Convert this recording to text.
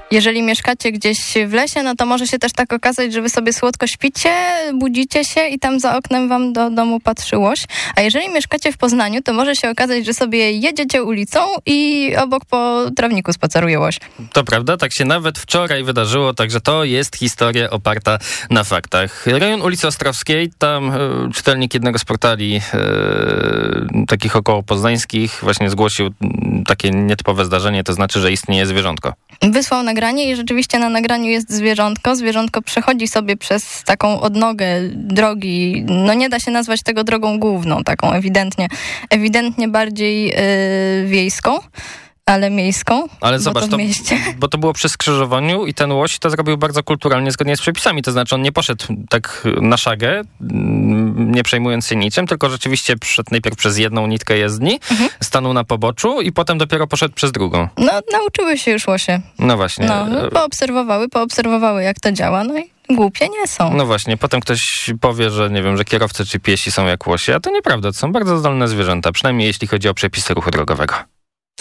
Jeżeli mieszkacie gdzieś w lesie, no to może się też tak okazać, że wy sobie słodko śpicie, budzicie się i tam za oknem wam do domu patrzy łoś. A jeżeli mieszkacie w Poznaniu, to może się okazać, że sobie jedziecie ulicą i obok po trawniku spaceruje łoś. To prawda, tak się nawet wczoraj wydarzyło, także to jest historia oparta na faktach. Rejon ulicy Ostrowskiej, tam czytelnik jednego z portali takich około poznańskich właśnie zgłosił takie nietypowe zdarzenie, to znaczy, że istnieje zwierzątko. Wysłał nagranie i rzeczywiście na nagraniu jest zwierzątko. Zwierzątko przechodzi sobie przez taką odnogę drogi, no nie da się nazwać tego drogą główną, taką ewidentnie bardziej wiejską, ale miejską. Ale zobacz, bo to było przy skrzyżowaniu i ten łoś to zrobił bardzo kulturalnie, zgodnie z przepisami. To znaczy on nie poszedł tak na szagę, nie przejmując się niczym, tylko rzeczywiście przyszedł najpierw przez jedną nitkę jezdni, stanął na poboczu i potem dopiero poszedł przez drugą. No, nauczyły się już łosie. No właśnie. No, poobserwowały jak to działa, no i głupie nie są. No właśnie, potem ktoś powie, że nie wiem, że kierowcy czy piesi są jak łosie, a to nieprawda, to są bardzo zdolne zwierzęta, przynajmniej jeśli chodzi o przepisy ruchu drogowego.